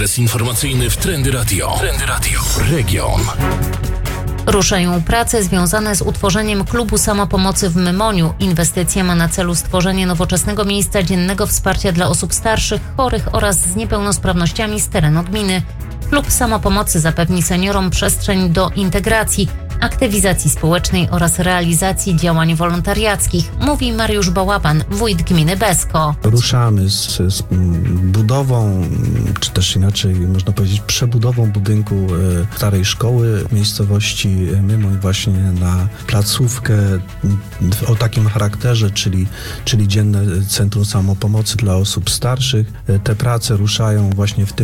Adres informacyjny w Trendy Radio. Trendy Radio. Region. Ruszają prace związane z utworzeniem klubu samopomocy w Mymoniu. Inwestycja ma na celu stworzenie nowoczesnego miejsca dziennego wsparcia dla osób starszych, chorych oraz z niepełnosprawnościami z terenu gminy. Klub samopomocy zapewni seniorom przestrzeń do integracji, aktywizacji społecznej oraz realizacji działań wolontariackich, mówi Mariusz Bałaban, wójt gminy Besko. Ruszamy z budową, czy też inaczej można powiedzieć przebudową budynku starej szkoły w miejscowości Mymoń właśnie na placówkę o takim charakterze, czyli dzienne centrum samopomocy dla osób starszych. Te prace ruszają właśnie w tym